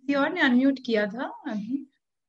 किसी और ने अनम्यूट किया था अभी।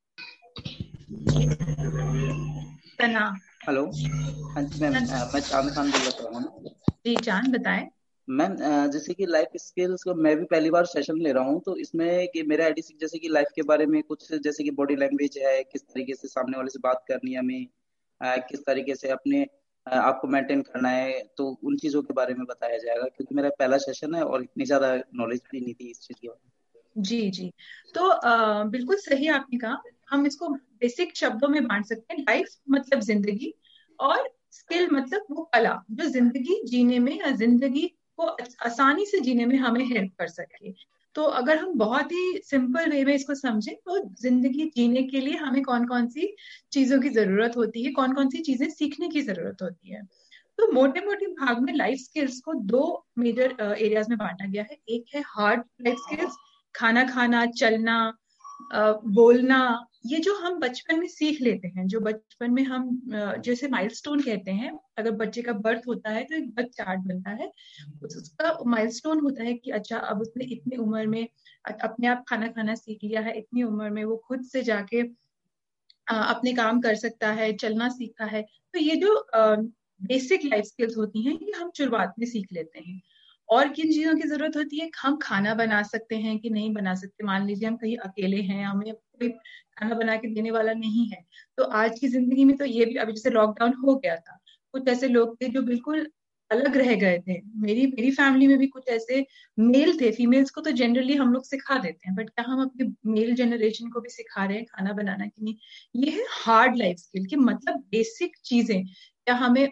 तना। हेलो। हाँ जी मैम, मैं चांद खान बोल रहा हूँ। जी चांद बताएं। मैम, जैसे कि लाइफ स्किल्स को मैं भी पहली बार सेशन ले रहा हूँ, तो इसमें कि मेरा आईडी जैसे कि लाइफ के बारे में कुछ, जैसे कि बॉडी लैंग्वेज है, किस तरीके से सामने वाले से बात करनी है हमें, किस तरीके से अपने आप को मेंटेन करना है, तो उन चीज़ों के बारे में बताया जाएगा, क्योंकि मेरा पहला सेशन है और इतनी ज़्यादा नॉलेज भी नहीं थी इस चीज़ की। जी जी। तो बिल्कुल सही आपने कहा। हम इसको बेसिक शब्दों में बांट सकते हैं। लाइफ मतलब जिंदगी, और स्किल मतलब वो कला जो जिंदगी जीने में या जिंदगी को आसानी से जीने में हमें हेल्प कर सके। तो अगर हम बहुत ही सिंपल वे में इसको समझें तो जिंदगी जीने के लिए हमें कौन कौन सी चीजों की जरूरत होती है, कौन कौन सी चीजें सीखने की जरूरत होती है। तो मोटे मोटे भाग में लाइफ स्किल्स को दो मेजर एरियाज में बांटा गया है। एक है हार्ड लाइफ स्किल्स, खाना खाना, चलना, बोलना। ये जो हम बचपन में सीख लेते हैं, जो बचपन में हम जैसे माइलस्टोन कहते हैं। अगर बच्चे का बर्थ होता है तो एक बर्थ चार्ट बनता है। उसका माइलस्टोन होता है कि अच्छा अब उसने इतनी उम्र में अपने आप खाना खाना सीख लिया है, इतनी उम्र में वो खुद से जाके अपने काम कर सकता है, चलना सीखा है। तो ये जो बेसिक लाइफ स्किल्स होती हैं ये हम शुरुआत में सीख लेते हैं। और किन चीजों की जरूरत होती है? हम खाना बना सकते हैं कि नहीं बना सकते। मान लीजिए हम कहीं अकेले हैं, हमें कोई खाना बना के देने वाला नहीं है। तो आज की जिंदगी में तो ये भी, अभी जैसे लॉकडाउन हो गया था, कुछ ऐसे लोग थे जो बिल्कुल अलग रह गए थे। मेरी मेरी फैमिली में भी कुछ ऐसे मेल थे। फीमेल्स को तो जनरली हम लोग सिखा देते हैं, बट क्या हम अपने मेल जनरेशन को भी सिखा रहे हैं खाना बनाना कि नहीं? ये है हार्ड लाइफ स्किल, कि मतलब बेसिक चीजें। क्या हमें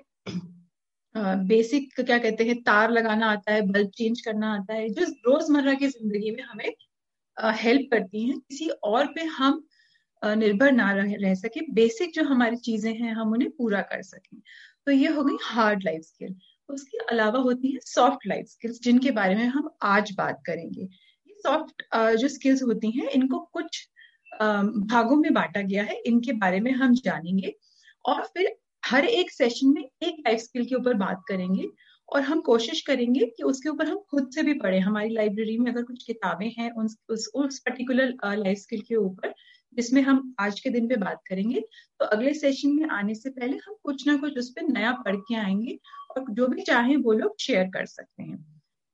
बेसिक क्या कहते हैं, तार लगाना आता है, बल्ब चेंज करना आता है, जो रोजमर्रा की जिंदगी में हमें हेल्प करती हैं। किसी और पे हम निर्भर ना रह सके, बेसिक जो हमारी चीजें हैं हम उन्हें पूरा कर सकें। तो ये हो गई हार्ड लाइफ स्किल। उसके अलावा होती है सॉफ्ट लाइफ स्किल्स, जिनके बारे में हम आज बात करेंगे। ये सॉफ्ट जो स्किल्स होती हैं इनको कुछ भागों में बांटा गया है, इनके बारे में हम जानेंगे। और फिर हर एक सेशन में एक लाइफ स्किल के ऊपर बात करेंगे, और हम कोशिश करेंगे कि उसके ऊपर हम खुद से भी पढ़ें। हमारी लाइब्रेरी में अगर कुछ किताबें हैं उस पर्टिकुलर लाइफ स्किल के ऊपर जिसमें हम आज के दिन पे बात करेंगे, तो अगले सेशन में आने से पहले हम कुछ ना कुछ उस पर नया पढ़ के आएंगे, और जो भी चाहे वो लोग शेयर कर सकते हैं।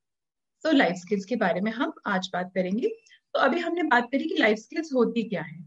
तो लाइफ स्किल्स के बारे में हम आज बात करेंगे। तो अभी हमने बात करी कि लाइफ स्किल्स होती क्या है।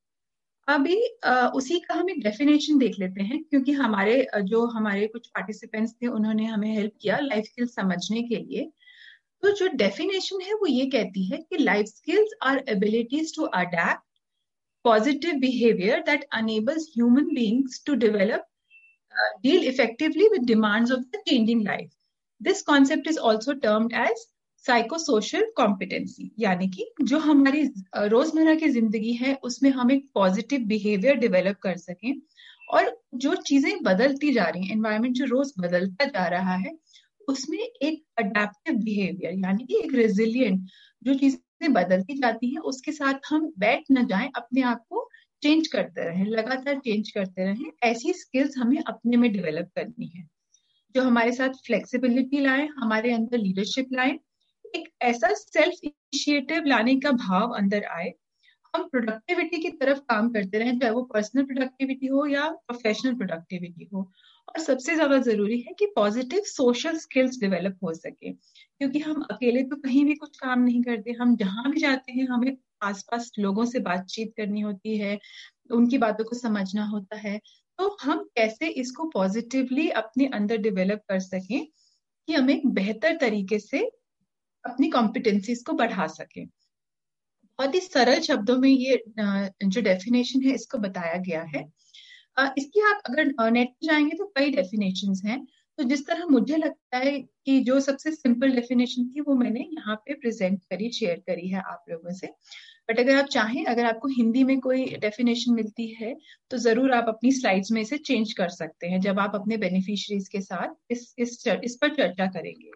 अभी उसी का हम एक डेफिनेशन देख लेते हैं, क्योंकि जो हमारे कुछ पार्टिसिपेंट्स थे उन्होंने हमें हेल्प किया लाइफ स्किल्स समझने के लिए। तो जो डेफिनेशन है वो ये कहती है कि life skills are abilities to adapt positive behavior that enables human beings to develop, deal effectively with demands of the changing life. This concept is also termed as psychosocial competency, यानी कि जो हमारी रोजमर्रा की जिंदगी है उसमें हम एक पॉजिटिव बिहेवियर डेवलप कर सकें, और जो चीजें बदलती जा रही हैं, एनवायरनमेंट जो रोज बदलता जा रहा है, उसमें एक अडेप्टिव बिहेवियर यानी कि एक रेजिलियंट, जो चीजें बदलती जाती हैं उसके साथ हम बैठ न जाएं, अपने आप को चेंज करते रहें, लगातार चेंज करते रहें। ऐसी स्किल्स हमें अपने में डेवलप करनी है जो हमारे साथ फ्लेक्सिबिलिटी लाए, हमारे अंदर लीडरशिप लाए, एक ऐसा सेल्फ इनिशिएटिव लाने का भाव अंदर आए। हम प्रोडक्टिविटी की तरफ काम करते रहें, चाहे वो पर्सनल प्रोडक्टिविटी हो या प्रोफेशनल प्रोडक्टिविटी हो। और सबसे ज्यादा जरूरी है कि पॉजिटिव सोशल स्किल्स डेवलप हो सके, क्योंकि हम अकेले तो कहीं भी कुछ काम नहीं करते। हम जहां भी जाते हैं हमें आसपास लोगों से बातचीत करनी होती है, उनकी बातों को समझना होता है। तो हम कैसे इसको पॉजिटिवली अपने अंदर डेवलप कर सकें कि हम एक बेहतर तरीके से अपनी कॉम्पिटेंसीज को बढ़ा सकें। बहुत ही सरल शब्दों में ये जो डेफिनेशन है इसको बताया गया है। इसकी आप अगर नेट पे जाएंगे तो कई डेफिनेशंस हैं। तो जिस तरह मुझे लगता है कि जो सबसे सिंपल डेफिनेशन थी वो मैंने यहाँ पे प्रेजेंट करी, शेयर करी है आप लोगों से। बट अगर आप चाहें, अगर आपको हिंदी में कोई डेफिनेशन मिलती है तो जरूर आप अपनी स्लाइड्स में इसे चेंज कर सकते हैं जब आप अपने बेनिफिशियरीज के साथ इस पर चर्चा करेंगे।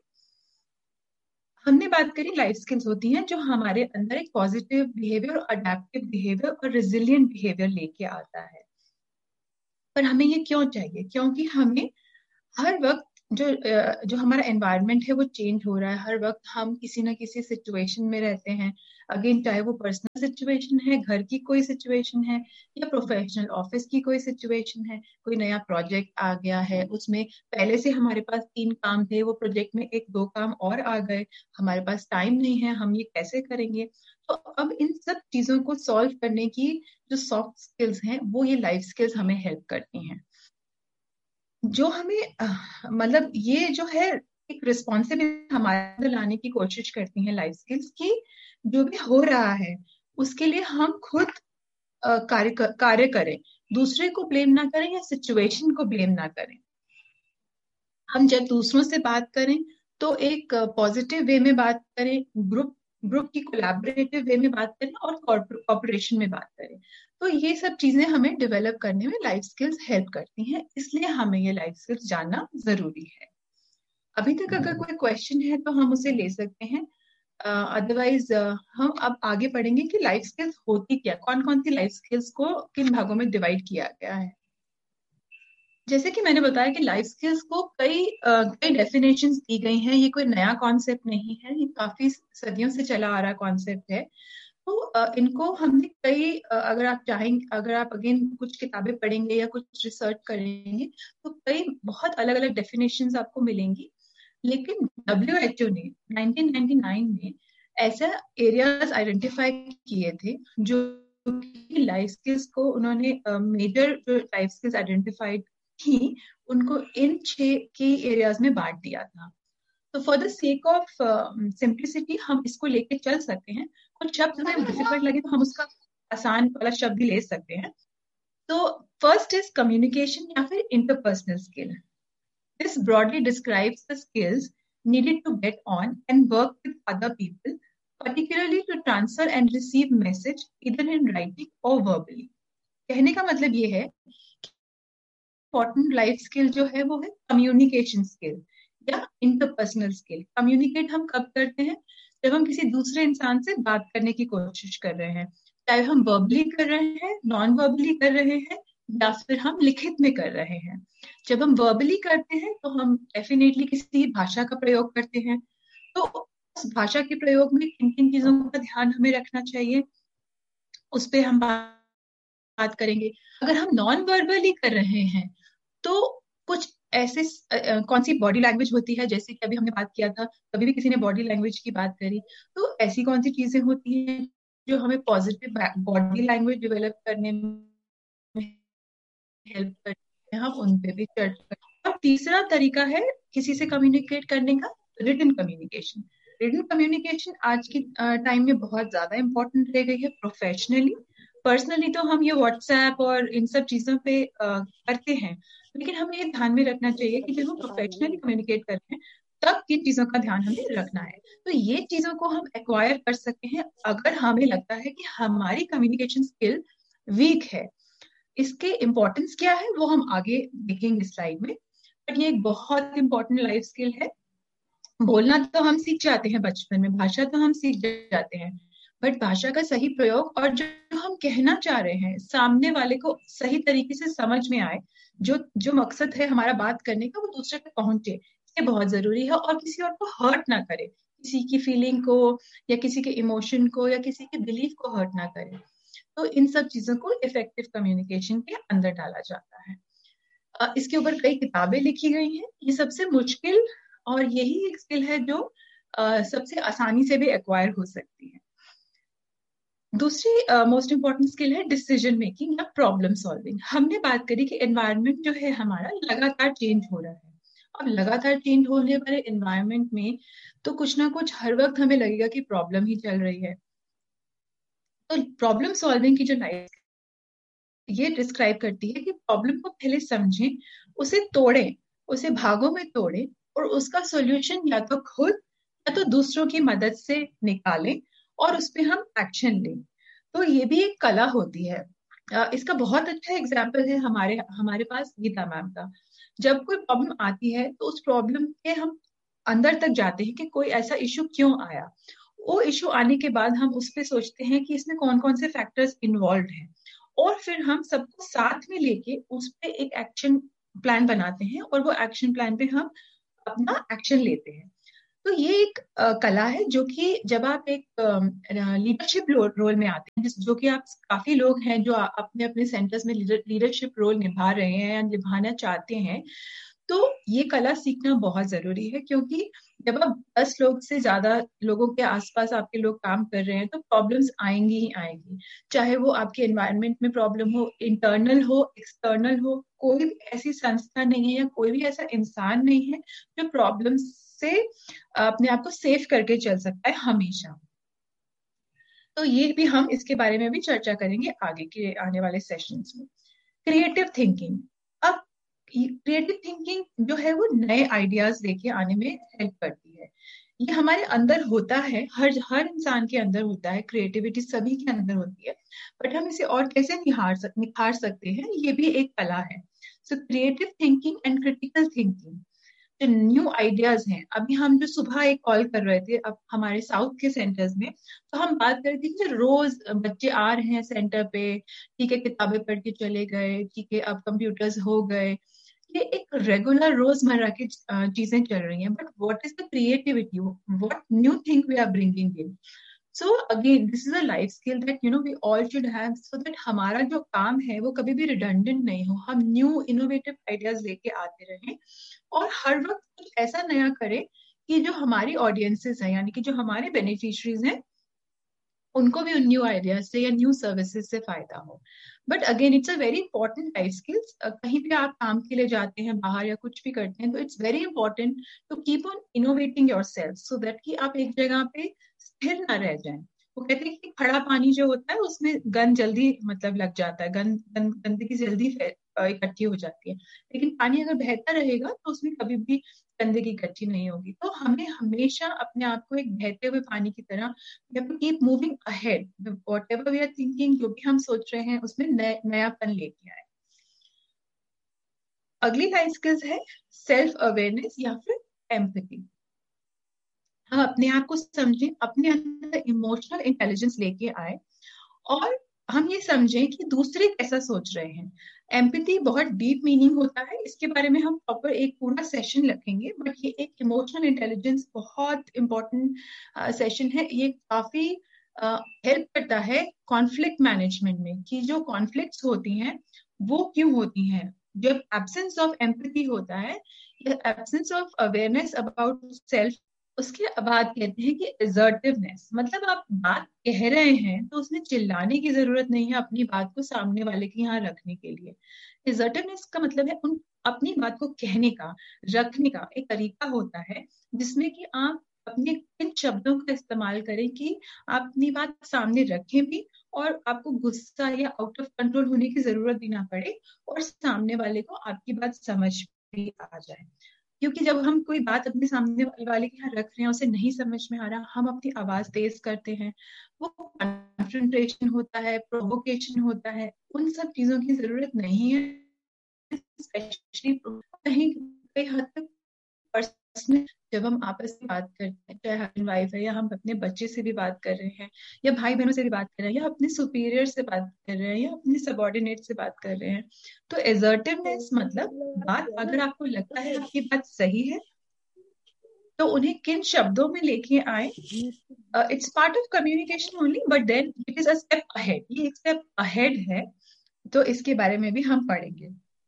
हमने बात करी लाइफ स्किल्स होती हैं जो हमारे अंदर एक पॉजिटिव बिहेवियर, अडेप्टिव बिहेवियर और रेजिलियंट बिहेवियर लेके आता है। पर हमें ये क्यों चाहिए? क्योंकि हमें हर वक्त जो हमारा एनवायरनमेंट है वो चेंज हो रहा है हर वक्त। हम किसी ना किसी सिचुएशन में रहते हैं, अगेन चाहे वो पर्सनल सिचुएशन है, घर की कोई सिचुएशन है, या प्रोफेशनल ऑफिस की कोई सिचुएशन है। कोई नया प्रोजेक्ट आ गया है, उसमें पहले से हमारे पास 3 काम थे, वो प्रोजेक्ट में 1-2 काम और आ गए, हमारे पास टाइम नहीं है, हम ये कैसे करेंगे। तो अब इन सब चीजों को सॉल्व करने की जो सॉफ्ट स्किल्स हैं, वो ये लाइफ स्किल्स हमें हेल्प करती हैं। जो हमें मतलब ये जो है एक रिस्पॉन्सिबिलिटी हमारे अंदर लाने की कोशिश करती हैं लाइफ स्किल्स की। जो भी हो रहा है उसके लिए हम खुद कार्य करें, दूसरे को ब्लेम ना करें या सिचुएशन को ब्लेम ना करें। हम जब दूसरों से बात करें तो एक पॉजिटिव वे में बात करें, ग्रुप ग्रुप की कोलैबोरेटिव वे में बात करें, और कॉर्पोरेशन में बात करें। तो ये सब चीजें हमें डेवलप करने में लाइफ स्किल्स हेल्प करती हैं, इसलिए हमें ये लाइफ स्किल्स जानना जरूरी है। अभी तक अगर कोई क्वेश्चन है तो हम उसे ले सकते हैं, अदरवाइज हम अब आगे बढ़ेंगे कि लाइफ स्किल्स होती क्या, कौन कौन सी लाइफ स्किल्स को किन भागों में डिवाइड किया गया है। जैसे कि मैंने बताया कि लाइफ स्किल्स को कई डेफिनेशंस दी गई हैं, ये कोई नया कॉन्सेप्ट नहीं है, ये काफी सदियों से चला आ रहा कॉन्सेप्ट है। तो इनको हमने अगर आप चाहेंगे, अगर आप अगेन कुछ किताबें पढ़ेंगे या कुछ रिसर्च करेंगे तो कई बहुत अलग अलग डेफिनेशंस आपको मिलेंगी। लेकिन WHO ने 1999 में ऐसा एरियाज आइडेंटिफाई किए थे जो लाइफ स्किल्स को उन्होंने मेजर जो लाइफ स्किल्स आइडेंटिफाइड थी उनको इन 6 की एरियाज में बांट दिया था। तो for the sake of simplicity हम इसको लेके चल सकते हैं। कुछ शब्द हमें डिफिकल्ट लगे तो हम उसका आसान वाला शब्द भी ले सकते हैं। तो फर्स्ट इज कम्युनिकेशन या फिर interpersonal skill. This broadly describes the skills needed to get on and work with other people, particularly to transfer and receive message either in writing or verbally. कहने का मतलब ये है इम्पोर्टेंट लाइफ स्किल जो है वो है कम्युनिकेशन स्किल या इंटरपर्सनल स्किल। कम्युनिकेट हम कब करते हैं, जब हम किसी दूसरे इंसान से बात करने की कोशिश कर रहे हैं, चाहे हम वर्बली कर रहे हैं, नॉन वर्बली कर रहे हैं, या फिर हम लिखित में कर रहे हैं। जब हम वर्बली करते हैं तो हम डेफिनेटली किसी भाषा का प्रयोग करते हैं। तो उस भाषा के प्रयोग में किन किन चीजों का ध्यान हमें रखना चाहिए उस पर हम बात करेंगे। अगर हम नॉन वर्बली कर रहे हैं तो कुछ ऐसे कौन सी बॉडी लैंग्वेज होती है, जैसे कि अभी हमने बात किया था, कभी भी किसी ने बॉडी लैंग्वेज की बात करी, तो ऐसी कौन सी चीजें होती हैं जो हमें पॉजिटिव बॉडी लैंग्वेज डेवलप करने में हेल्प करती है, हम उन पे भी चर्चा करें। और तीसरा तरीका है किसी से कम्युनिकेट करने का, रिटन कम्युनिकेशन। रिटन कम्युनिकेशन आज की टाइम में बहुत ज्यादा इंपॉर्टेंट रह गई है प्रोफेशनली। पर्सनली तो हम ये व्हाट्सएप और इन सब चीजों पे करते हैं, लेकिन हमें ये ध्यान में रखना चाहिए कि जब हम प्रोफेशनली कम्युनिकेट कर रहे हैं तब किन चीजों का ध्यान हमें रखना है। तो ये चीजों को हम एक्वायर कर सकते हैं अगर हमें लगता है कि हमारी कम्युनिकेशन स्किल वीक है। इसके इम्पोर्टेंस क्या है वो हम आगे देखेंगे स्लाइड में, बट ये एक बहुत इंपॉर्टेंट लाइफ स्किल है। बोलना तो हम सीख जाते हैं बचपन में, भाषा तो हम सीख जाते हैं, बट भाषा का सही प्रयोग और जो हम कहना चाह रहे हैं सामने वाले को सही तरीके से समझ में आए, जो जो मकसद है हमारा बात करने का वो दूसरे तक पहुंचे, ये बहुत जरूरी है। और किसी और को हर्ट ना करे, किसी की फीलिंग को या किसी के इमोशन को या किसी के बिलीफ को हर्ट ना करे। तो इन सब चीजों को इफेक्टिव कम्युनिकेशन के अंदर डाला जाता है। इसके ऊपर कई किताबें लिखी गई हैं। ये सबसे मुश्किल और यही एक स्किल है जो सबसे आसानी से भी एक्वायर हो सकती है। दूसरी मोस्ट इंपॉर्टेंट स्किल है डिसीजन मेकिंग या प्रॉब्लम सॉल्विंग। हमने बात करी कि एनवायरनमेंट जो है हमारा लगातार चेंज हो रहा है। अब लगातार चेंज होने वाले एनवायरनमेंट में तो कुछ ना कुछ हर वक्त हमें लगेगा कि प्रॉब्लम ही चल रही है। तो प्रॉब्लम सॉल्विंग की जो लाइफ ये डिस्क्राइब करती है कि प्रॉब्लम को पहले समझें, उसे तोड़ें, उसे भागों में तोड़ें और उसका सॉल्यूशन या तो खुद या तो दूसरों की मदद से निकालें और उस पर हम एक्शन लें। तो ये भी एक कला होती है। इसका बहुत अच्छा एग्जाम्पल है हमारे हमारे पास गीता मैम का। जब कोई प्रॉब्लम आती है तो उस प्रॉब्लम के हम अंदर तक जाते हैं कि कोई ऐसा इशू क्यों आया। वो इशू आने के बाद हम उस पर सोचते हैं कि इसमें कौन कौन से फैक्टर्स इन्वॉल्व हैं, और फिर हम सबको साथ में लेके उस पे एक एक्शन प्लान बनाते हैं और वो एक्शन प्लान पे हम अपना एक्शन लेते हैं। तो ये एक कला है जो कि जब आप एक लीडरशिप रोल में आते हैं, जो कि आप काफी लोग हैं जो अपने अपने सेंटर्स में लीडरशिप रोल निभा रहे हैं या निभाना चाहते हैं, तो ये कला सीखना बहुत जरूरी है। क्योंकि जब आप 10 लोग से ज्यादा लोगों के आसपास आपके लोग काम कर रहे हैं तो प्रॉब्लम्स आएंगी ही आएंगी। चाहे वो आपके एनवायरनमेंट में प्रॉब्लम हो, इंटरनल हो, एक्सटर्नल हो, कोई भी ऐसी संस्था नहीं है या कोई भी ऐसा इंसान नहीं है जो प्रॉब्लम से अपने आप को सेफ करके चल सकता है हमेशा। तो ये भी हम इसके बारे में भी चर्चा करेंगे आगे के आने वाले सेशंस में। Creative thinking. अब क्रिएटिव थिंकिंग जो है वो नए आइडियाज लेके आने में हेल्प करती है। ये हमारे अंदर होता है, हर इंसान के अंदर होता है, क्रिएटिविटी सभी के अंदर होती है, बट हम इसे और कैसे निखार सकते हैं, ये भी एक कला है। So creative thinking and critical thinking, जो न्यू आइडियाज हैं। अभी हम जो सुबह एक कॉल कर रहे थे अब हमारे साउथ के सेंटर्स में, तो हम बात कर रहे थे कि रोज बच्चे आ रहे हैं सेंटर पे, ठीक है किताबें पढ़ के चले गए, ठीक है अब कंप्यूटर्स हो गए, ये एक रेगुलर रोजमर्रा की चीजें चल रही हैं, but what is the creativity, what new thing we are bringing in. So again this is a life skill that we all should have, so that हमारा जो काम है वो कभी भी रिडंडेंट नहीं हो, हम न्यू इनोवेटिव आइडियाज लेके आते रहें और हर वक्त कुछ ऐसा नया करें कि जो हमारी ऑडियंसेस हैं, यानी कि जो हमारे बेनिफिशरीज हैं, उनको भी उन न्यू आइडियाज से या न्यू सर्विसेज से फायदा हो। But again it's a very important life skills. कहीं भी आप काम के लिए जाते हैं बाहर या कुछ भी करते हैं, तो it's very important to keep on innovating your self, so that कि आप एक जगह पे स्थिर ना रह जाएं। वो कहते हैं कि खड़ा पानी जो होता है उसमें गंद जल्दी मतलब लग जाता है, गंदगी जल्दी इकट्ठी हो जाती है, लेकिन पानी अगर बहता रहेगा तो उसमें कभी भी गंदगी इकट्ठी नहीं होगी। तो हमें हमेशा अपने आप को एक बहते हुए पानी की तरह keep moving ahead, what ever we are thinking, जो भी हम सोच रहे हैं उसमें नयापन लेके आए। अगली लाइफ स्किल्स है सेल्फ अवेयरनेस या फिर एम्पैथी। हम अपने आप को समझें, अपने अंदर इमोशनल इंटेलिजेंस लेके आए और हम ये समझें कि दूसरे कैसा सोच रहे हैं। एम्पैथी बहुत डीप मीनिंग होता है, इसके बारे में हम प्रॉपर एक पूरा सेशन रखेंगे, बट ये एक इमोशनल इंटेलिजेंस बहुत इंपॉर्टेंट सेशन है। ये काफी हेल्प करता है कॉन्फ्लिक्ट मैनेजमेंट में, कि जो कॉन्फ्लिक्ट्स होती हैं वो क्यों होती हैं। जब एब्सेंस ऑफ एम्पैथी होता है या absence of awareness about self, उसके बाद कहते हैं कि असर्टिवनेस, मतलब आप बात कह रहे हैं तो उसमें चिल्लाने की जरूरत नहीं है अपनी बात को सामने वाले के यहाँ रखने के लिए। असर्टिवनेस का मतलब है उन अपनी बात को कहने का, रखने का एक तरीका होता है, जिसमें कि आप अपने इन शब्दों का इस्तेमाल करें कि आप अपनी बात सामने रखें भी और आपको गुस्सा या आउट ऑफ कंट्रोल होने की जरूरत भी ना पड़े और सामने वाले को आपकी बात समझ भी आ जाए। क्योंकि जब हम कोई बात अपने सामने वाले के यहाँ रख रहे हैं, उसे नहीं समझ में आ रहा, हम अपनी आवाज तेज करते हैं, वो कॉन्फ्रंटेशन होता है, प्रोवोकेशन होता है, उन सब चीजों की जरूरत नहीं है। स्पेशली कहीं कहीं हद तक पर्सनल, जब हम आपस में बात करते हैं, चाहे हस्बैंड वाइफ है या हम अपने बच्चे से भी बात कर रहे हैं या भाई बहनों से भी बात कर रहे हैं या अपने सुपीरियर से बात कर रहे हैं या अपने सबॉर्डिनेट से बात कर रहे हैं, तो एसर्टिवनेस मतलब बात अगर आपको लगता है आपकी बात सही है तो उन्हें किन शब्दों में लेके आए। It's part of communication only, but then it is a step ahead, ये एक स्टेप अहेड है। तो इसके बारे में भी हम पढ़ेंगे।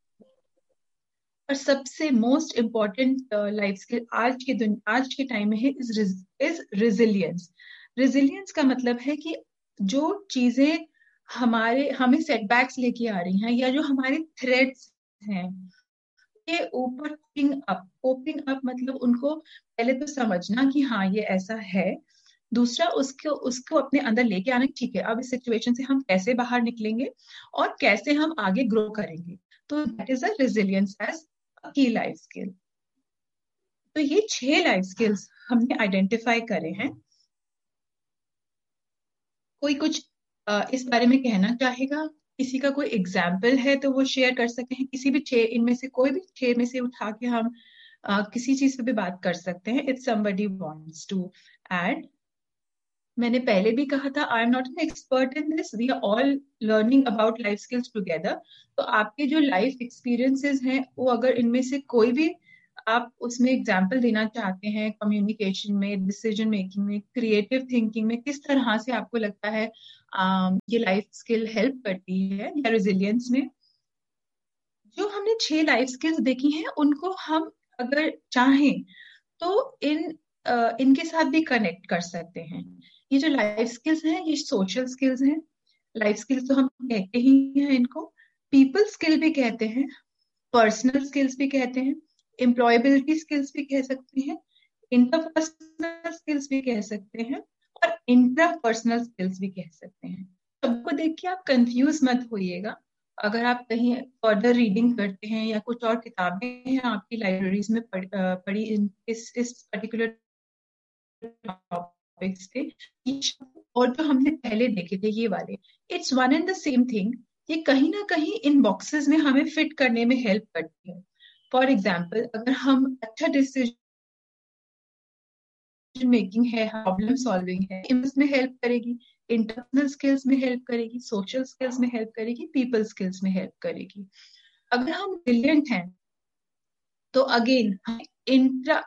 और सबसे मोस्ट इम्पॉर्टेंट लाइफ स्किल आज के टाइम में है इज रेजिलियंस। रेजिलियंस का मतलब है कि जो चीजें हमें सेटबैक्स लेके आ रही हैं या जो हमारे थ्रेड्स हैं के ऊपर कोपिंग अप मतलब उनको पहले तो समझना कि हाँ ये ऐसा है, दूसरा उसको उसको अपने अंदर लेके आना, ठीक है अब इस सिचुएशन से हम कैसे बाहर निकलेंगे और कैसे हम आगे ग्रो करेंगे। तो that is a resilience as की लाइफ स्किल। तो ये 6 लाइफ स्किल्स हमने आइडेंटिफाई करे हैं। कोई कुछ इस बारे में कहना चाहेगा? किसी का कोई एग्जाम्पल है तो वो शेयर कर सकते हैं, किसी भी 6 इनमें से कोई भी 6 में से उठा के हम किसी चीज पे भी बात कर सकते हैं। If somebody wants to add. मैंने पहले भी कहा था I am not an expert in this, we are all learning about life skills together. तो आपके जो लाइफ एक्सपीरियंसेस हैं वो अगर इनमें से कोई भी आप उसमें एग्जाम्पल देना चाहते हैं कम्युनिकेशन में, डिसीजन मेकिंग में, क्रिएटिव थिंकिंग में, किस तरह से आपको लगता है ये लाइफ स्किल हेल्प करती है, या रेजिलियंस में। जो हमने 6 लाइफ स्किल्स देखी हैं उनको हम अगर चाहें तो इनके साथ भी कनेक्ट कर सकते हैं। ये जो लाइफ स्किल्स हैं ये सोशल स्किल्स हैं। लाइफ स्किल्स तो हम कहते ही हैं इनको, पीपल स्किल भी कहते हैं, पर्सनल स्किल्स भी कहते हैं, एम्प्लॉयबिलिटी स्किल्स भी कह सकते हैं, इंटरपर्सनल स्किल्स भी कह सकते हैं, और इंट्रापर्सनल स्किल्स भी कह सकते हैं। सबको देख के आप कंफ्यूज मत होइएगा। अगर आप कहीं फर्दर रीडिंग करते हैं या कुछ और किताबें हैं आपकी लाइब्रेरीज में पढ़ी इस पर्टिकुलर टॉपिक्स पे, और जो हमने पहले देखे थे ये वाले, it's one and the same thing. ये कहीं ना कहीं इन बॉक्सेस में हमें फिट करने में हेल्प करती है। फॉर एग्जाम्पल, अगर हम अच्छा डिसीजन मेकिंग है, प्रॉब्लम सॉल्विंग है, इसमें हेल्प करेगी, इंटरनल स्किल्स में हेल्प करेगी, सोशल स्किल्स में हेल्प करेगी, पीपल स्किल्स में हेल्प करेगी। अगर हम ब्रिलियंट हैं तो अगेन इंट्रा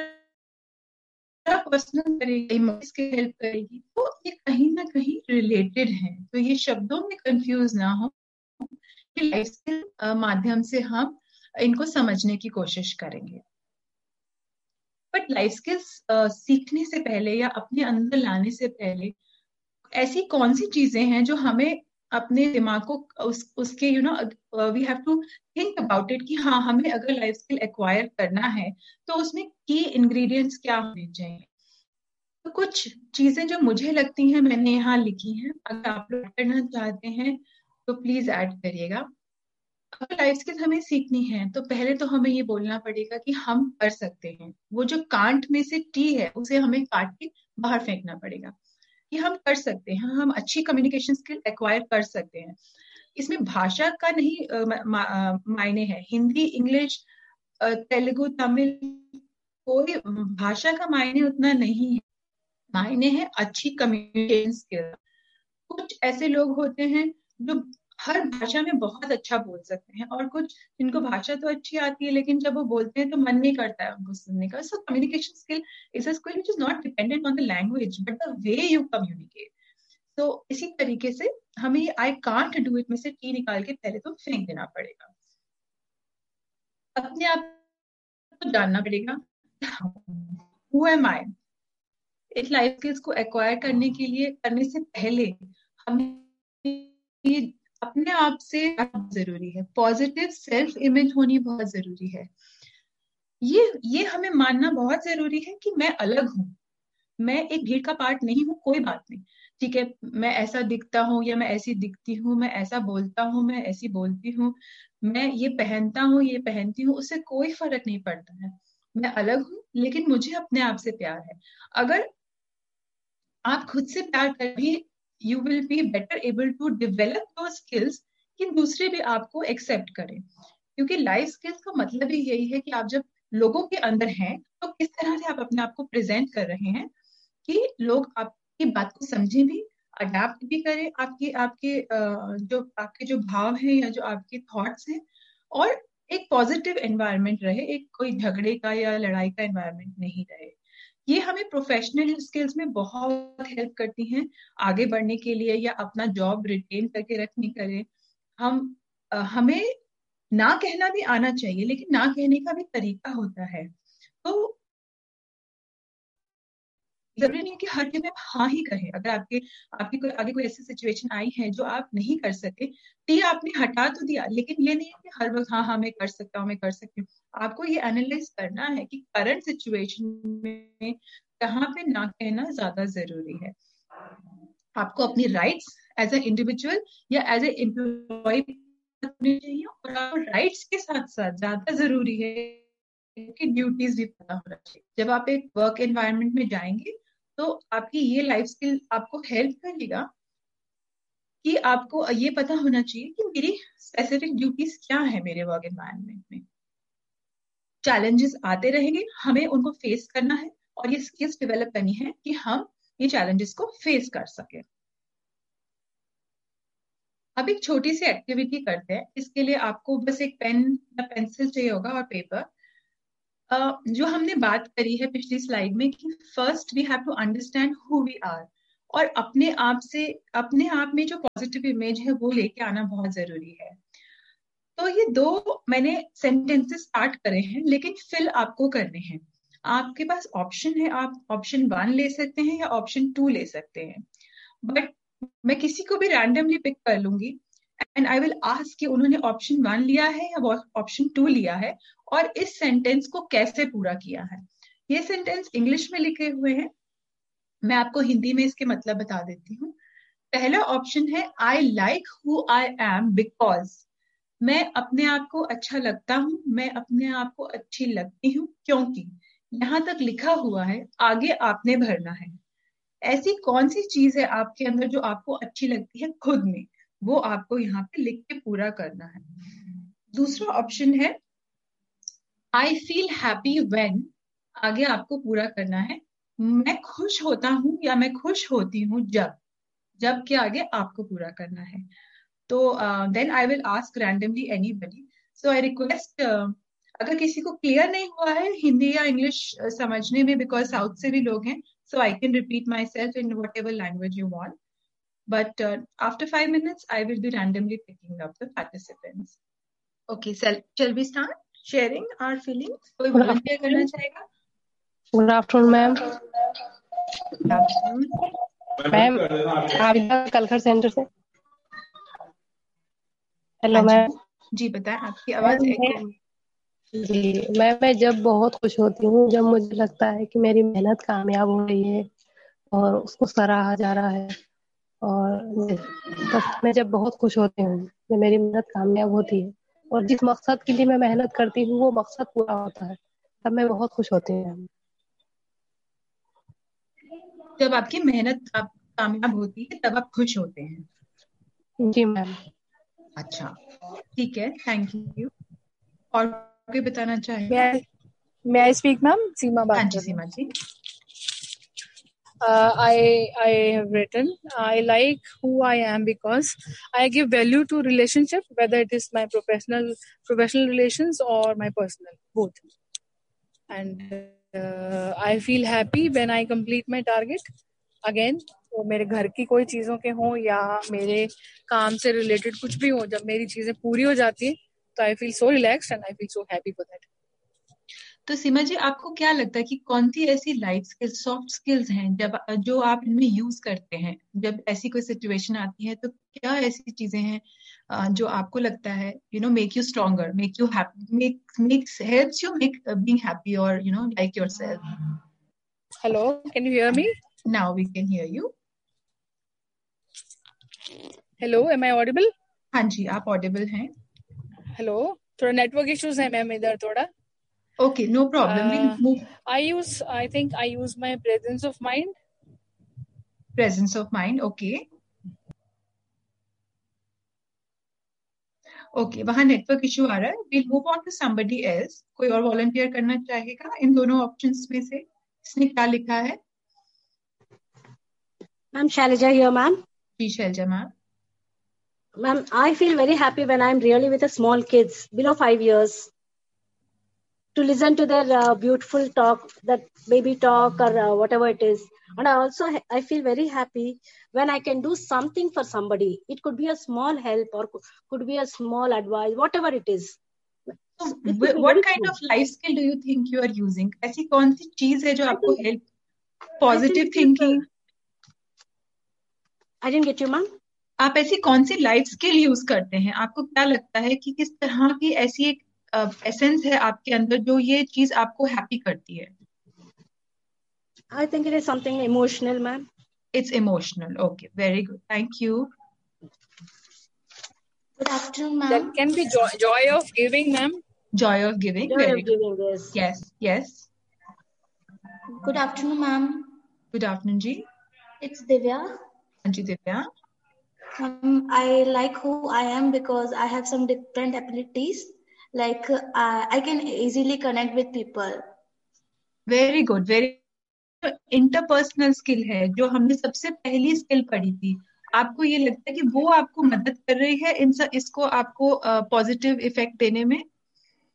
पर्सनल करेगी, इमोशंस की हेल्प करेगी। तो ये कहीं ना कहीं रिलेटेड है, तो ये शब्दों में कंफ्यूज ना हो कि लाइफ स्किल माध्यम से हम इनको समझने की कोशिश करेंगे। बट लाइफ स्किल्स सीखने से पहले या अपने अंदर लाने से पहले ऐसी कौन सी चीजें हैं जो हमें अपने दिमाग को उसके we have to think about it कि हाँ, हमें अगर लाइफ स्किल एक्वायर करना है तो उसमें की इंग्रेडिएंट्स क्या होने चाहिए। तो कुछ चीजें जो मुझे लगती हैं मैंने यहाँ लिखी हैं, अगर आप लोग करना चाहते हैं तो प्लीज ऐड करिएगा। अगर लाइफ स्किल हमें सीखनी है तो पहले तो हमें ये बोलना पड़ेगा कि हम कर सकते हैं। वो जो कांट में से टी है उसे हमें काट के बाहर फेंकना पड़ेगा कि हम कर सकते हैं, हम अच्छी कम्युनिकेशन स्किल एक्वायर कर सकते हैं। इसमें भाषा का नहीं मायने है, हिंदी, इंग्लिश, तेलुगु, तमिल, कोई भाषा का मायने उतना नहीं है। मायने है अच्छी कम्युनिकेशन स्किल। कुछ ऐसे लोग होते हैं जो हर भाषा में बहुत अच्छा बोल सकते हैं, और कुछ जिनको भाषा तो अच्छी आती है लेकिन जब वो बोलते हैं तो मन नहीं करता है उनको सुनने का। So communication skill is a skill which is not dependent on the language but the way you communicate. तो इसी तरीके से हमें ये आई कांट डू इट में से टी निकाल के पहले तो फेंक देना पड़ेगा। अपने आप को जानना पड़ेगा, हु एम आई। इस लाइफ स्किल्स को एक्वायर करने के लिए, करने से पहले हमें ये अपने आप से जरूरी है, पॉजिटिव सेल्फ इमेज होनी बहुत जरूरी है। ये हमें मानना बहुत जरूरी है कि मैं अलग हूँ, मैं एक भीड़ का पार्ट नहीं हूँ। कोई बात नहीं, ठीक है, मैं ऐसा दिखता हूँ या मैं ऐसी दिखती हूँ, मैं ऐसा बोलता हूँ, मैं ऐसी बोलती हूँ, मैं ये पहनता हूँ, ये पहनती हूँ, उससे कोई फर्क नहीं पड़ता है। मैं अलग हूँ लेकिन मुझे अपने आप से प्यार है। अगर आप खुद से प्यार कर भी, you will be better able to develop your skills कि दूसरे भी आपको एक्सेप्ट करें। क्योंकि लाइफ स्किल्स का मतलब ही यही है कि आप जब लोगों के अंदर हैं तो किस तरह से आप अपने आप को प्रेजेंट कर रहे हैं कि लोग आपकी बात को समझें भी, अडेप्ट भी करें आपकी आपके जो भाव हैं या जो आपके थॉट्स हैं, और एक पॉजिटिव एनवायरनमेंट रहे, एक कोई झगड़े का या लड़ाई का एनवायरनमेंट नहीं रहे। ये हमें प्रोफेशनल स्किल्स में बहुत हेल्प करती हैं आगे बढ़ने के लिए या अपना जॉब रिटेन करके रखने के लिए। हमें ना कहना भी आना चाहिए, लेकिन ना कहने का भी तरीका होता है। तो जरूरी नहीं है कि हर चीज में हाँ ही करें। अगर आपके आपकी कोई आगे कोई ऐसी सिचुएशन आई है जो आप नहीं कर सके, टी आपने हटा तो दिया, लेकिन ये नहीं है कि हर वक्त हाँ हाँ मैं कर सकता हूँ, मैं कर सकती हूँ। आपको ये एनालाइज करना है कि करंट सिचुएशन में कहाँ पे ना कहना ज्यादा जरूरी है। आपको अपनी राइट्स एज ए इंडिविजुअल या एज ए एम्प्लॉय चाहिए, और आपको राइट्स के साथ साथ ज्यादा जरूरी है कि ड्यूटीज भी पता होना चाहिए। जब आप एक वर्क एनवायरनमेंट में जाएंगे तो आपकी ये लाइफ स्किल आपको हेल्प करेगा कि आपको ये पता होना चाहिए कि मेरी स्पेसिफिक ड्यूटीज क्या है मेरे वर्क एनवायरनमेंट में। चैलेंजेस आते रहेंगे, हमें उनको फेस करना है और ये स्किल्स डेवलप करनी है कि हम ये चैलेंजेस को फेस कर सके। अब एक छोटी सी एक्टिविटी करते हैं। इसके लिए आपको बस एक पेन या पेंसिल चाहिए होगा और पेपर। जो हमने बात करी है पिछली स्लाइड में कि first we have to understand who we are, और अपने आप में जो पॉजिटिव इमेज है वो लेके आना बहुत जरूरी है। तो ये दो मैंने सेंटेंसेस स्टार्ट करे हैं, लेकिन फिल आपको करने हैं। आपके पास ऑप्शन है, आप ऑप्शन 1 ले सकते हैं या ऑप्शन 2 ले सकते हैं, बट मैं किसी को भी रैंडमली पिक कर लूंगी एंड आई विल आस्क कि उन्होंने ऑप्शन 1 लिया है या ऑप्शन 2 लिया है, और इस सेंटेंस को कैसे पूरा किया है। ये सेंटेंस इंग्लिश में लिखे हुए हैं, मैं आपको हिंदी में इसके मतलब बता देती हूँ। पहला ऑप्शन है I like who I am because, मैं अपने आप को अच्छा लगता हूँ, मैं अपने आप को अच्छी लगती हूँ क्योंकि। यहाँ तक लिखा हुआ है, आगे आपने भरना है। ऐसी कौन सी चीज है आपके अंदर जो आपको अच्छी लगती है खुद में, वो आपको यहाँ पे लिख के पूरा करना है। दूसरा ऑप्शन है आई फील हैप्पी व्हेन, आगे आपको पूरा करना है मैं खुश होता हूँ या मैं खुश होती हूँ जब के आगे आपको पूरा करना है। तो then I will ask randomly anybody. So I request, अगर किसी को क्लियर नहीं हुआ है हिंदी या इंग्लिश समझने में, बिकॉज साउथ से भी लोग हैं, so I can repeat myself in whatever language you want. But after 5 minutes, I will be randomly picking up the participants. Okay, shall we start sharing our feelings? कोई volunteer करना चाहेगा? Good afternoon, ma'am. Good afternoon. Ma'am Abida कलखर centre से। Hello ma'am. जी बताएं, आपकी आवाज जी मैं जब बहुत खुश होती हूँ, जब मुझे लगता है कि मेरी मेहनत कामयाब हो रही है और उसको सराहा जा रहा है, और तब मैं जब बहुत खुश होती हूँ जब मेरी मेहनत कामयाब होती है और जिस मकसद के लिए मैं मेहनत करती हूँ वो मकसद पूरा होता है, तब मैं बहुत खुश होती हूँ। जब आपकी मेहनत कामयाब होती है तब आप खुश होते हैं? जी मैम। अच्छा ठीक है, थैंक यू। और कोई बताना चाहेगा? May I speak, ma'am? सीमा बात हाँ जी कर रही हूँ। सीमा जी। I have written, I like who I am because I give value to relationship, whether it is my professional relations or my personal, both. And I feel happy when I complete my target. Again, वो मेरे घर की कोई चीजों के हों या मेरे काम से रिलेटेड कुछ भी हो, जब मेरी चीजें पूरी हो जाती है तो I feel so relaxed and I feel so happy for that. तो सीमा जी, आपको क्या लगता है कि कौन सी ऐसी लाइफ स्किल्स, सॉफ्ट स्किल्स हैं जो आप इनमें यूज करते हैं जब ऐसी कोई सिचुएशन आती है? तो क्या ऐसी चीजें हैं जो आपको लगता है make you stronger, make you happy, helps you make being happy और like yourself? Hello, can you hear me? Now we can hear you. Hello, am I audible? हाँ जी, आप ऑडिबल हैं। Hello, थोड़ा नेटवर्क इश्यूज है ma'am इधर थोड़ा। Okay, no problem. We'll move. I think I use my presence of mind. Presence of mind, okay. Okay, वहाँ network issue आ रहा है। We'll move on to somebody else. कोई और वॉलंटियर करना चाहेगा इन दोनों ऑप्शंस में से? इसने क्या लिखा है? Ma'am, Shailaja here, ma'am. Ji Selja ma'am. Ma'am, I feel very happy when I'm really with the small kids below 5 years to listen to their beautiful talk, that baby talk or whatever it is. And I feel very happy when I can do something for somebody. It could be a small help or could be a small advice, whatever it is. So, what kind of life skill do you think you are using? ऐसी कौन सी चीज है जो आपको help, positive thinking? I didn't get you, ma'am. आप ऐसी कौन सी life skill use करते हैं? आपको क्या लगता है कि किस तरह की ऐसी एक एसेंस है आपके अंदर जो ये चीज आपको हैप्पी करती है? I think it is something emotional, ma'am. It's emotional. Okay, very good. Thank you. Good afternoon, ma'am. That can be joy of giving, ma'am. Joy of giving. Joy Very of good. giving, yes. Yes, yes. Good afternoon, ma'am. Good afternoon, ji. It's Divya. Anji Divya. I like who I am because I have some different abilities. Like I can easily connect with people. Very good. Very interpersonal skill है जो हमने सबसे पहली skill पढ़ी थी। आपको ये लगता है कि वो आपको मदद कर रही है इसको आपको पॉजिटिव इफेक्ट देने में?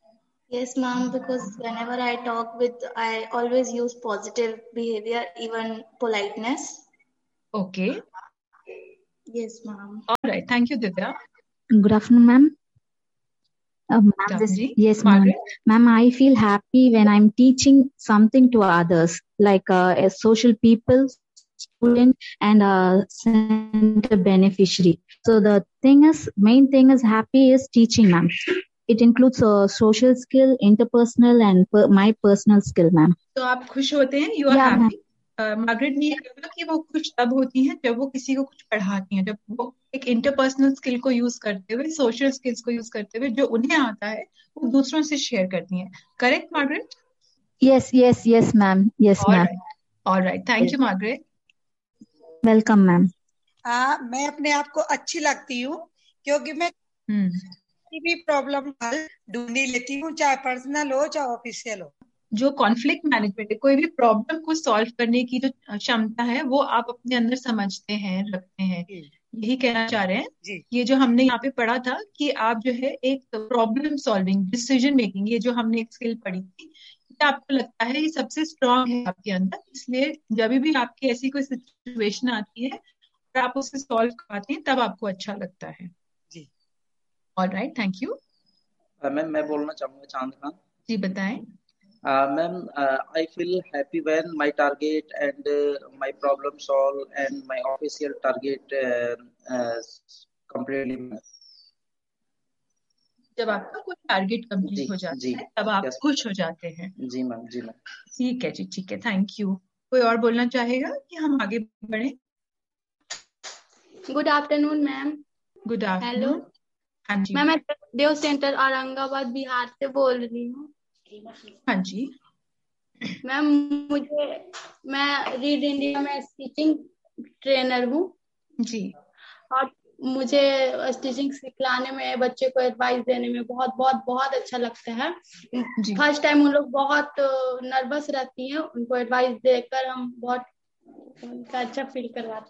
Yes, ma'am, because whenever I talk with, I always use positive behavior, even politeness. Okay. Yes, ma'am. All right. Thank you, Divya. Good afternoon, ma'am. Ma'am, Dapji, yes, ma'am. Margaret. Ma'am, I feel happy when I'm teaching something to others, like a social people, student, and a center beneficiary. So the main thing is happy is teaching, ma'am. It includes social skill, interpersonal, and my personal skill, ma'am. तो आप खुश होते हैं, you are Yeah, ma'am. Happy. Margaret ने ये कहा कि वो खुश तब होती हैं जब वो किसी को कुछ पढ़ाती हैं, जब वो एक इंटरपर्सनल स्किल को यूज करते हुए, सोशल स्किल्स को यूज करते हुए जो उन्हें आता है वो दूसरों से शेयर करती हैं। Correct Margaret? Yes, ma'am. Yes, ma'am. All right. Thank you, Margaret. Welcome, ma'am. मैं अपने आप को अच्छी लगती हूँ क्योंकि मैं किसी भी प्रॉब्लम हल ढूंढ लेती हूँ, चाहे पर्सनल हो चाहे ऑफिशियल हो। जो कॉन्फ्लिक्ट मैनेजमेंट है, कोई भी प्रॉब्लम को सॉल्व करने की जो क्षमता है वो आप अपने अंदर समझते हैं, रखते हैं, यही कहना चाह रहे हैं। ये जो हमने यहाँ पे पढ़ा था कि आप जो है एक प्रॉब्लम सॉल्विंग, डिसीजन मेकिंग, ये जो हमने एक स्किल पढ़ी थी, आपको लगता है ये सबसे स्ट्रांग है आपके अंदर, इसलिए जब भी आपकी ऐसी कोई सिचुएशन आती है और आप उसे सॉल्व करते हैं तब आपको अच्छा लगता है। जी। Alright, thank you. मैम मैं बोलना चाहूंगा चांद खान जी, बताएं। Ma'am I feel happy when my target and my problem solve and my official target completely met. जब आपका कोई टारगेट कंप्लीट हो जाता है तब आप खुश हो जाते हैं। जी मैम, जी मैम। ठीक है जी, ठीक है, थैंक यू। कोई और बोलना चाहेगा कि हम आगे बढ़े? Good afternoon ma'am. Good afternoon. Hello. हाँ जी मैम, मैं देव सेंटर औरंगाबाद बिहार से बोल रही हूँ। हाँ जी मैम, मैं रीड इंडिया में स्टिचिंग ट्रेनर हूँ जी, और मुझे स्टिचिंग सिखलाने में, बच्चे को एडवाइस देने में बहुत बहुत बहुत अच्छा लगता है। फर्स्ट टाइम उन लोग बहुत नर्वस रहती हैं, उनको एडवाइस देकर हम बहुत अच्छा फील करवाते।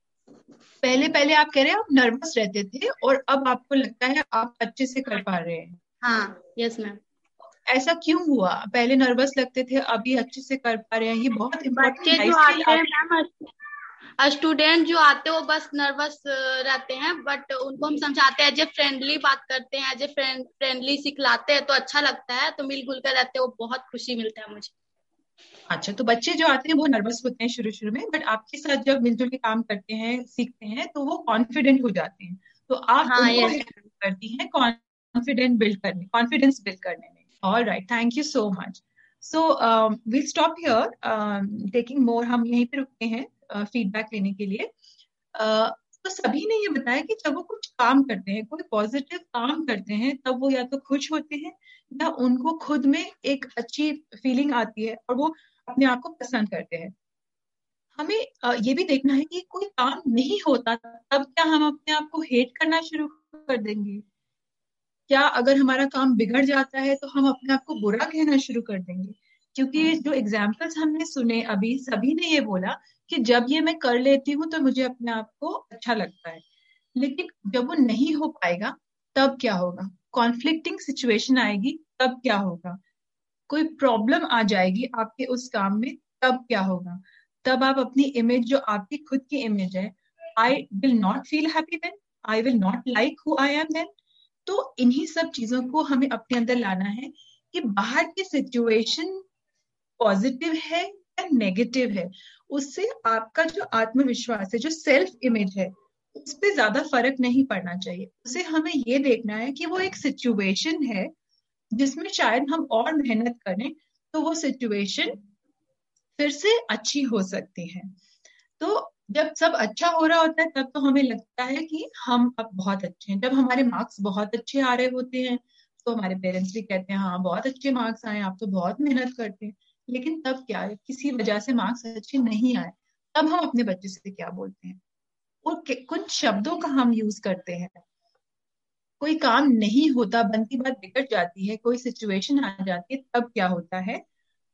पहले आप कह रहे हैं आप नर्वस रहते थे और अब आपको लगता है आप अच्छे से कर पा रहे हैं? हाँ, यस मैम। ऐसा क्यों हुआ? पहले नर्वस लगते थे, अभी अच्छे से कर पा रहे हैं, ये बहुत बच्चे जो आते हैं मैम, स्टूडेंट जो आते हैं वो बस नर्वस रहते हैं, बट उनको हम समझाते हैं, एज ए फ्रेंडली बात करते हैं, एज ए फ्रेंडली सिखलाते हैं तो अच्छा लगता है, तो मिलजुल कर रहते हैं, वो बहुत खुशी मिलता है मुझे। अच्छा, तो बच्चे जो आते हैं वो नर्वस होते हैं शुरू में, बट आपके साथ जब मिलजुल के काम करते हैं, सीखते हैं, तो वो कॉन्फिडेंट हो जाते हैं, तो आप उनको हेल्प करती हैं कॉन्फिडेंस बिल्ड करने में। All right, thank you so much. So we stop here taking more, हम यहीं पे रुकते हैं फीडबैक लेने के लिए। तो सभी ने ये बताया कि जब वो कुछ काम करते हैं, कोई पॉजिटिव काम करते हैं, तब वो या तो खुश होते हैं या उनको खुद में एक अच्छी फीलिंग आती है और वो अपने आप को पसंद करते हैं। हमें ये भी देखना है कि कोई काम नहीं होता तब क्या हम अपने आप को हेट करना शुरू कर देंगे? क्या अगर हमारा काम बिगड़ जाता है तो हम अपने आप को बुरा कहना शुरू कर देंगे? क्योंकि जो एग्जाम्पल्स हमने सुने अभी, सभी ने ये बोला कि जब ये मैं कर लेती हूँ तो मुझे अपने आप को अच्छा लगता है, लेकिन जब वो नहीं हो पाएगा तब क्या होगा? कॉन्फ्लिक्टिंग सिचुएशन आएगी तब क्या होगा? कोई प्रॉब्लम आ जाएगी आपके उस काम में तब क्या होगा? तब आप अपनी इमेज, जो आपकी खुद की इमेज है, I will not feel happy then, I will not like who I am then. तो इन्हीं सब चीजों को हमें अपने अंदर लाना है कि बाहर की सिचुएशन पॉजिटिव है या नेगेटिव है, उससे आपका जो आत्मविश्वास है, जो सेल्फ इमेज है, उस पर ज्यादा फर्क नहीं पड़ना चाहिए। उसे हमें ये देखना है कि वो एक सिचुएशन है जिसमें शायद हम और मेहनत करें तो वो सिचुएशन फिर से अच्छी हो सकती है। तो जब सब अच्छा हो रहा होता है तब तो हमें लगता है कि हम अब बहुत अच्छे हैं। जब हमारे मार्क्स बहुत अच्छे आ रहे होते हैं तो हमारे पेरेंट्स भी कहते हैं हाँ बहुत अच्छे मार्क्स आए, आप तो बहुत मेहनत करते हैं। लेकिन तब क्या है, किसी वजह से मार्क्स अच्छे नहीं आए, तब हम अपने बच्चे से क्या बोलते हैं और कुछ शब्दों का हम यूज करते हैं। कोई काम नहीं होता, बनती बात बिगड़ जाती है, कोई सिचुएशन आ जाती है, तब क्या होता है?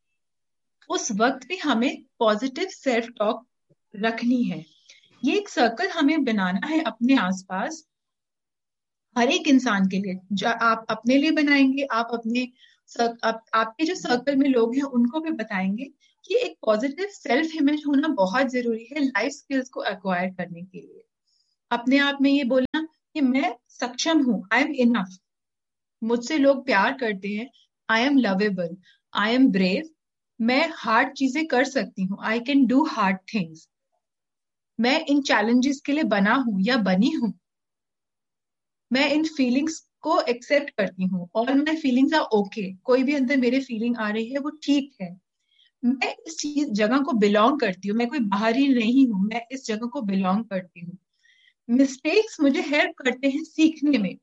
उस वक्त भी हमें पॉजिटिव सेल्फ टॉक रखनी है। ये एक सर्कल हमें बनाना है अपने आसपास, हर एक इंसान के लिए। जो आप अपने लिए बनाएंगे, आप अपने आपके जो सर्कल में लोग हैं उनको भी बताएंगे कि एक पॉजिटिव सेल्फ इमेज होना बहुत जरूरी है लाइफ स्किल्स को एक्वायर करने के लिए। अपने आप में ये बोलना कि मैं सक्षम हूँ, आई एम इनफ, मुझसे लोग प्यार करते हैं, I am lovable, I am brave, मैं हार्ड चीजें कर सकती हूँ, I can do hard things, मैं इन चैलेंजेस के लिए बना हूं या बनी हूं, मैं इन फीलिंग्स को एक्सेप्ट करती हूँ, और माय फीलिंग्स आर ओके, कोई भी अंदर मेरे फीलिंग आ रही है वो ठीक है, मैं इस चीज जगह को बिलोंग करती हूँ, मैं कोई बाहरी नहीं हूँ, मैं इस जगह को बिलोंग करती हूँ, मिस्टेक्स मुझे हेल्प करते हैं सीखने में,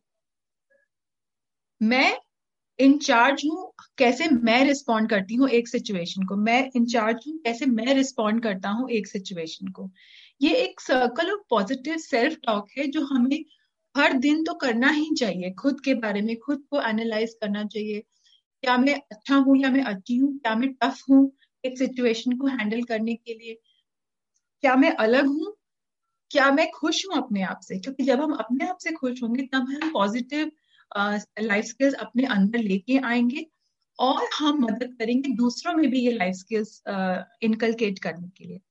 मैं इंचार्ज हूँ कैसे मैं रिस्पॉन्ड करती हूँ एक सिचुएशन को, मैं इंचार्ज हूँ कैसे मैं रिस्पॉन्ड करता हूँ एक सिचुएशन को। ये एक circle of positive self talk है जो हमें हर दिन तो करना ही चाहिए, खुद के बारे में खुद को एनालाइज करना चाहिए, क्या मैं अच्छा हूँ या मैं अच्छी हूँ, क्या मैं टफ हूँ एक सिचुएशन को हैंडल करने के लिए, क्या मैं अलग हूँ, क्या मैं खुश हूँ अपने आप से, क्योंकि जब हम अपने आप से खुश होंगे तब हम पॉजिटिव लाइफ स्किल्स अपने अंदर लेके आएंगे और हम मदद करेंगे दूसरों में भी ये लाइफ स्किल्स इनकलकेट करने के लिए।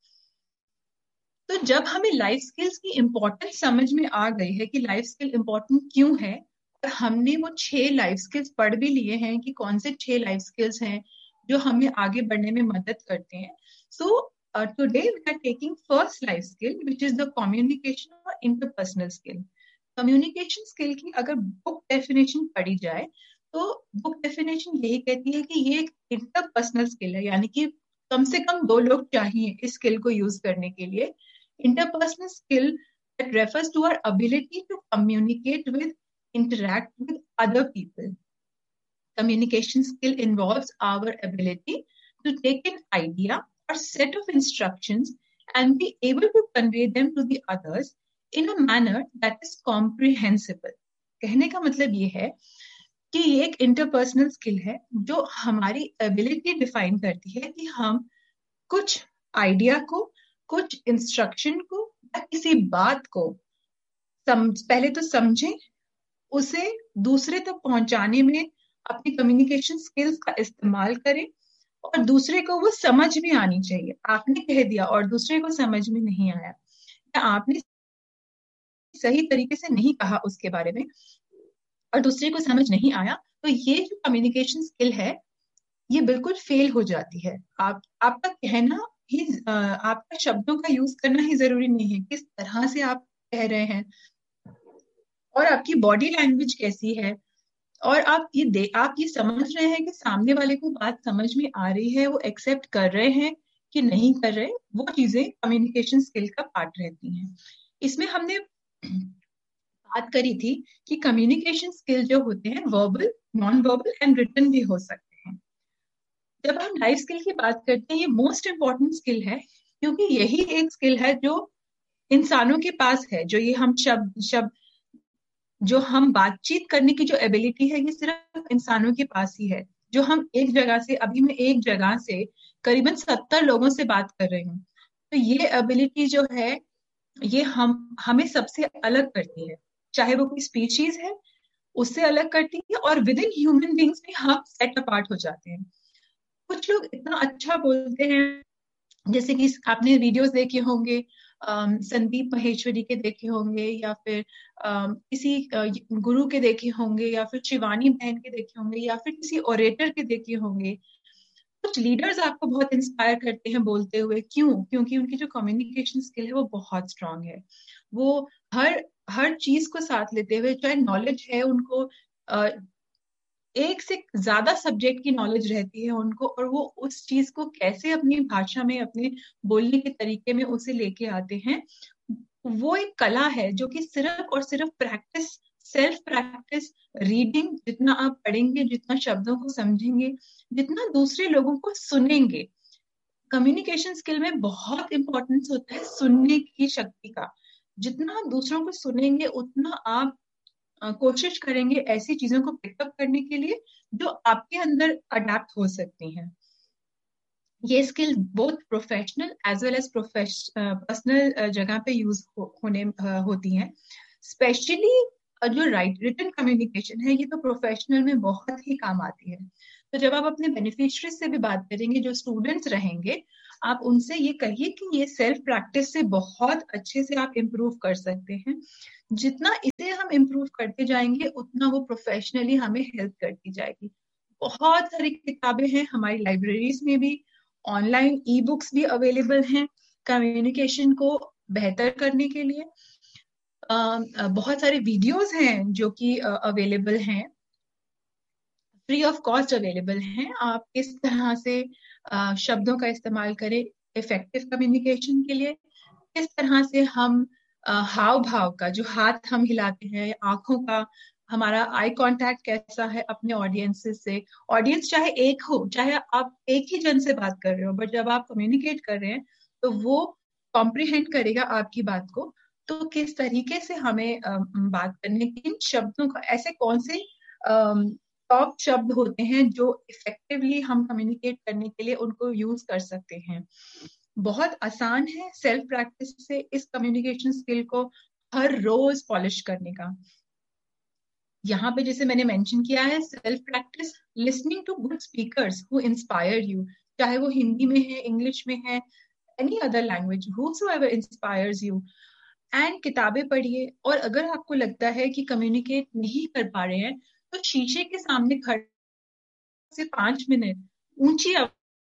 तो जब हमें लाइफ स्किल्स की इम्पोर्टेंस समझ में आ गई है कि लाइफ स्किल इम्पोर्टेंट क्यों है, और हमने वो 6 लाइफ स्किल्स पढ़ भी लिए हैं कि कौन से 6 लाइफ स्किल्स हैं जो हमें आगे बढ़ने में मदद करते हैं। So today we are taking first life skill which is the communication और इंटरपर्सनल स्किल। कम्युनिकेशन स्किल की अगर बुक डेफिनेशन पढ़ी जाए तो बुक डेफिनेशन यही कहती है कि ये एक इंटरपर्सनल स्किल है, यानी कि कम से कम 2 लोग चाहिए इस स्किल को यूज करने के लिए। Interpersonal skill that refers to our ability to communicate with, interact with other people. Communication skill involves our ability to take an idea or set of instructions and be able to convey them to the others in a manner that is comprehensible. कहने का मतलब ये है कि ये एक interpersonal skill है जो हमारी एबिलिटी डिफाइन करती है कि हम कुछ आइडिया को, कुछ इंस्ट्रक्शन को या किसी बात को पहले तो समझें, उसे दूसरे तक पहुंचाने में अपनी कम्युनिकेशन स्किल्स का इस्तेमाल करें और दूसरे को वो समझ में आनी चाहिए। आपने कह दिया और दूसरे को समझ में नहीं आया या आपने सही तरीके से नहीं कहा उसके बारे में और दूसरे को समझ नहीं आया, तो ये जो कम्युनिकेशन स्किल है ये बिल्कुल फेल हो जाती है। आपका कहना ही, आपका शब्दों का यूज करना ही जरूरी नहीं है, किस तरह से आप कह रहे हैं और आपकी बॉडी लैंग्वेज कैसी है, और आप ये समझ रहे हैं कि सामने वाले को बात समझ में आ रही है, वो एक्सेप्ट कर रहे हैं कि नहीं कर रहे, वो चीजें कम्युनिकेशन स्किल का पार्ट रहती हैं। इसमें हमने बात करी थी कि कम्युनिकेशन स्किल जो होते हैं verbal, non verbal and written भी हो सकते हैं। जब हम लाइफ स्किल की बात करते हैं ये मोस्ट इंपॉर्टेंट स्किल है, क्योंकि यही एक स्किल है जो इंसानों के पास है, जो ये हम शब्द जो हम बातचीत करने की जो एबिलिटी है ये सिर्फ इंसानों के पास ही है। जो हम एक जगह से, अभी मैं एक जगह से करीबन 70 लोगों से बात कर रही हूँ, तो ये एबिलिटी जो है ये हमें सबसे अलग करती है, चाहे वो कोई स्पीशीज है उससे अलग करती है, और विद इन ह्यूमन बींग्स में हम सेट अपार्ट हो जाते हैं। कुछ लोग इतना अच्छा बोलते हैं, जैसे कि आपने वीडियोस देखे होंगे, संदीप महेश्वरी के देखे होंगे, या फिर किसी गुरु के देखे होंगे, या फिर शिवानी बहन के देखे होंगे, या फिर किसी ओरेटर के देखे होंगे। कुछ लीडर्स आपको बहुत इंस्पायर करते हैं बोलते हुए, क्यों? क्योंकि उनकी जो कम्युनिकेशन स्किल है वो बहुत स्ट्रांग है। वो हर चीज को साथ लेते हुए, चाहे नॉलेज है उनको, एक से ज्यादा सब्जेक्ट की नॉलेज रहती है उनको, और वो उस चीज को कैसे अपनी भाषा में, अपने बोलने के तरीके में उसे लेके आते हैं, वो एक कला है जो कि सिर्फ और सिर्फ प्रैक्टिस, सेल्फ प्रैक्टिस, रीडिंग, जितना आप पढ़ेंगे, जितना शब्दों को समझेंगे, जितना दूसरे लोगों को सुनेंगे। कम्युनिकेशन स्किल में बहुत इंपॉर्टेंस होता है सुनने की शक्ति का। जितना दूसरों को सुनेंगे उतना आप कोशिश करेंगे ऐसी चीजों को पिकअप करने के लिए जो आपके अंदर अडैप्ट हो सकती हैं। ये skill both professional as well as personal जगह पे यूज होती हैं। स्पेशली जो रिटन कम्युनिकेशन है ये तो प्रोफेशनल में बहुत ही काम आती है। तो जब आप अपने बेनिफिशियरीज से भी बात करेंगे, जो स्टूडेंट्स रहेंगे, आप उनसे ये कहिए कि ये सेल्फ प्रैक्टिस से बहुत अच्छे से आप इम्प्रूव कर सकते हैं। जितना इसे हम इम्प्रूव करते जाएंगे उतना वो प्रोफेशनली हमें हेल्प करती जाएगी। बहुत सारी किताबें हैं हमारी लाइब्रेरीज में भी, ऑनलाइन ई बुक्स भी अवेलेबल हैं कम्युनिकेशन को बेहतर करने के लिए। बहुत सारे वीडियोस हैं जो कि अवेलेबल हैं, फ्री ऑफ कॉस्ट अवेलेबल हैं। आप किस तरह से शब्दों का इस्तेमाल करें इफेक्टिव कम्युनिकेशन के लिए, किस तरह से हम हाव भाव का, जो हाथ हम हिलाते हैं, आंखों का हमारा आई कांटेक्ट कैसा है अपने ऑडियंसेस से। ऑडियंस चाहे एक हो, चाहे आप एक ही जन से बात कर रहे हो, बट जब आप कम्युनिकेट कर रहे हैं तो वो कॉम्प्रिहेंड करेगा आपकी बात को। तो किस तरीके से हमें बात करने की, इन शब्दों का, ऐसे कौन से टॉप शब्द होते हैं जो इफेक्टिवली हम कम्युनिकेट करने के लिए उनको यूज कर सकते हैं। बहुत आसान है सेल्फ प्रैक्टिस से इस कम्युनिकेशन स्किल को हर रोज पॉलिश करने का। यहाँ पे जैसे मैंने मेंशन किया है, self practice listening to good speakers who inspire you, चाहे वो हिंदी में है, इंग्लिश में है, any other language, whosoever inspires you। And किताबें पढ़िए, और अगर आपको लगता है कि कम्युनिकेट नहीं कर पा रहे हैं तो शीशे के सामने खड़े से 5 मिनट ऊंची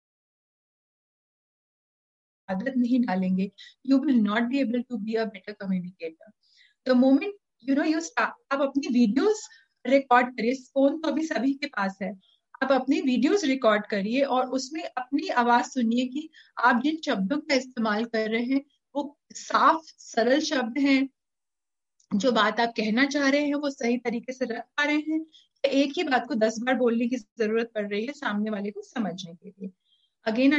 आदत नहीं डालेंगे, you will not be able to be a better communicator। The moment you start, आप अपनी वीडियोस रिकॉर्ड करिए, फोन तो अभी सभी के पास है, आप अपनी वीडियोस रिकॉर्ड करिए और उसमें अपनी आवाज सुनिए कि आप जिन शब्दों का इस्तेमाल कर रहे हैं वो साफ सरल शब्द हैं, जो बात आप कहना चाह रहे हैं वो सही तरीके से रख पा रहे हैं, एक ही बात को 10 बार बोलने की जरूरत पड़ रही है सामने वाले को समझने के लिए। Again,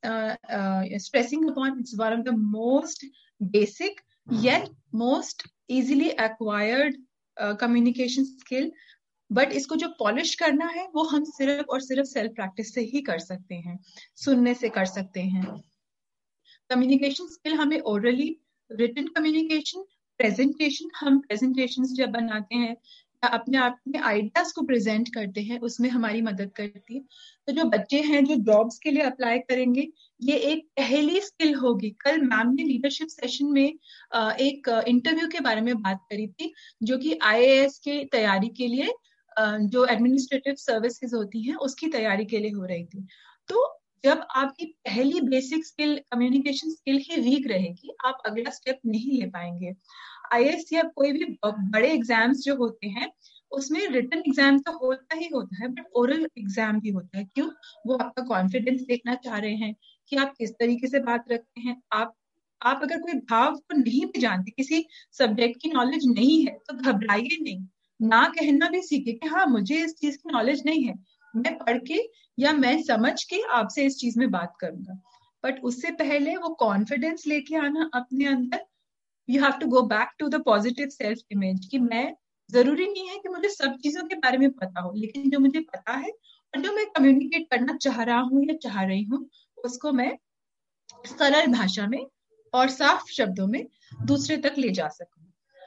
I'm stressing upon it's one of the most basic yet most easily acquired communication skill, but इसको जो पॉलिश करना है वो हम सिर्फ और सिर्फ सेल्फ प्रैक्टिस से ही कर सकते हैं, सुनने से कर सकते हैं। कम्युनिकेशन स्किल हमें ओरली, रिटन कम्युनिकेशन, प्रेजेंटेशन, हम प्रेजेंटेशंस जब बनाते हैं अपने आप में आइडियाज को प्रेजेंट करते हैं, उसमें हमारी मदद करती है। तो जो बच्चे हैं जो जॉब्स के लिए अप्लाई करेंगे, ये एक पहली स्किल होगी। कल मैम ने लीडरशिप सेशन में एक इंटरव्यू के बारे में बात करी थी, जो कि IAS की तैयारी के लिए, जो एडमिनिस्ट्रेटिव सर्विसेज होती हैं उसकी तैयारी के लिए हो रही थी। तो जब आपकी पहली बेसिक स्किल कम्युनिकेशन स्किल ही वीक रहेगी, आप अगला स्टेप नहीं ले पाएंगे। IAS या कोई भी बड़े एग्जाम्स जो होते हैं उसमें रिटन एग्जाम तो होता ही होता है, बट ओरल एग्जाम भी होता है। क्यों? वो आपका कॉन्फिडेंस देखना चाह रहे हैं कि आप किस तरीके से बात रखते हैं। आप अगर कोई भाव को नहीं भी जानते, किसी सब्जेक्ट की नॉलेज नहीं है, तो घबराइए नहीं, ना कहना भी सीखे कि हाँ मुझे इस चीज की नॉलेज नहीं है, मैं पढ़ के या मैं समझ के आपसे इस चीज में बात करूंगा। बट उससे पहले वो कॉन्फिडेंस लेके आना अपने अंदर, you have to go back to the positive self image, कि मैं, जरूरी नहीं है कि मुझे सब चीजों के बारे में पता हो, लेकिन जो मुझे पता है और जो मैं कम्युनिकेट करना चाह रहा हूँ या चाह रही हूँ, उसको मैं सरल भाषा में और साफ शब्दों में दूसरे तक ले जा सकूं।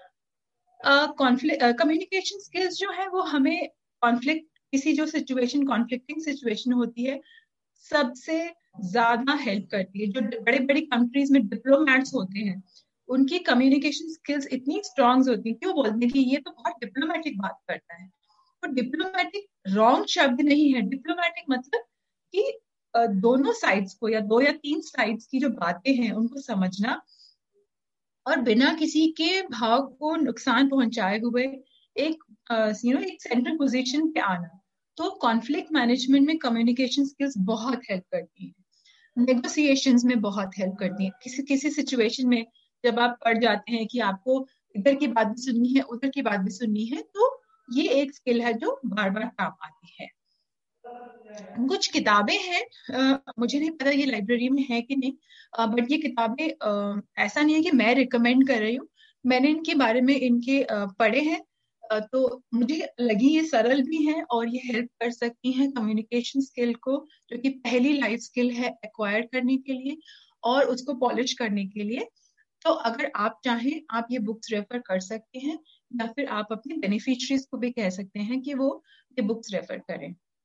कम्युनिकेशन स्किल्स जो है वो हमें कॉन्फ्लिक्ट, किसी जो सिचुएशन, कॉन्फ्लिक्टिंग सिचुएशन होती है, सबसे ज्यादा हेल्प करती है। जो बड़े बड़ी कंट्रीज में डिप्लोमैट्स होते हैं, उनकी कम्युनिकेशन स्किल्स इतनी स्ट्रॉन्ग होती है कि वो बोलते हैं कि ये तो बहुत डिप्लोमेटिक बात करता है। तो डिप्लोमेटिक रॉन्ग शब्द नहीं है। डिप्लोमेटिक मतलब कि दोनों साइड्स को, या 2 या 3 साइड्स की जो बातें हैं उनको समझना और बिना किसी के भाव को नुकसान पहुंचाए हुए एक एक सेंट्रल पोजीशन पे आना। तो कॉन्फ्लिक्ट मैनेजमेंट में कम्युनिकेशन स्किल्स बहुत हेल्प करती है, नेगोशिएशंस में बहुत हेल्प करती है। किसी सिचुएशन में जब आप पढ़ जाते हैं कि आपको इधर की बात भी सुननी है, उधर की बात भी सुननी है, तो ये एक स्किल है जो बार बार काम आती है। कुछ किताबें हैं, मुझे नहीं पता ये लाइब्रेरी में है कि नहीं, बट ये किताबें ऐसा नहीं है कि मैं रिकमेंड कर रही हूँ, मैंने इनके बारे में पढ़े हैं, तो मुझे लगी ये सरल भी हैं और ये हेल्प कर सकती हैं कम्युनिकेशन स्किल को, जो कि पहली लाइफ स्किल है एक्वायर करने के लिए और उसको पॉलिश करने के लिए। तो अगर आप चाहें, आप ये बुक्स रेफर कर सकते हैं, या फिर आप अपने बेनिफिशियरीज को भी कह सकते हैं कि वो ये बुक्स रेफर करें।